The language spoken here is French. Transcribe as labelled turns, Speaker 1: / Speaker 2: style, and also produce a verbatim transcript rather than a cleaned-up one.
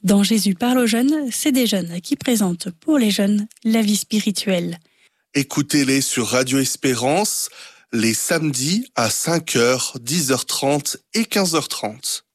Speaker 1: Dans Jésus parle aux jeunes, c'est des jeunes qui présentent pour les jeunes la vie spirituelle.
Speaker 2: Écoutez-les sur Radio Espérance les samedis à cinq heures, dix heures trente et quinze heures trente.